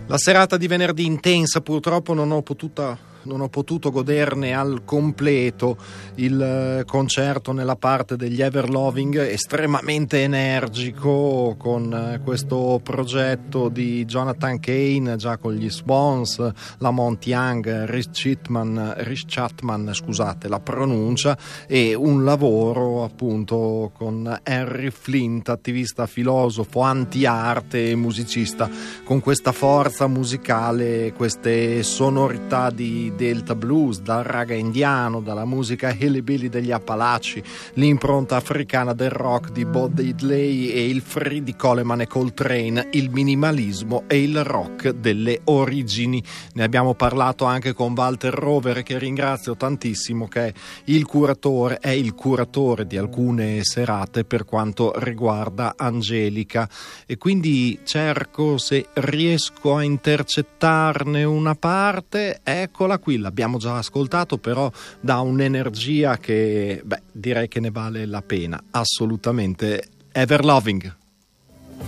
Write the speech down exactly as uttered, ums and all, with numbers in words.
La serata di venerdì intensa, purtroppo non ho potuta non ho potuto goderne al completo il concerto nella parte degli Everloving, estremamente energico, con questo progetto di Jonathan Cain, già con gli Swans, Lamont Young, Rich Chapman, Rich Chapman, scusate la pronuncia, e un lavoro appunto con Henry Flint, attivista, filosofo, anti-arte e musicista, con questa forza musicale, queste sonorità di Delta Blues, dal raga indiano, dalla musica hillbilly degli Appalachi, l'impronta africana del rock di Bo Diddley e il free di Coleman e Coltrane, il minimalismo e il rock delle origini. Ne abbiamo parlato anche con Walter Rover, che ringrazio tantissimo, che è il curatore, è il curatore di alcune serate per quanto riguarda Angelica, e quindi cerco, se riesco a intercettarne una parte. Eccola qui, l'abbiamo già ascoltato, però dà un'energia che, beh, direi che ne vale la pena, assolutamente. Everloving.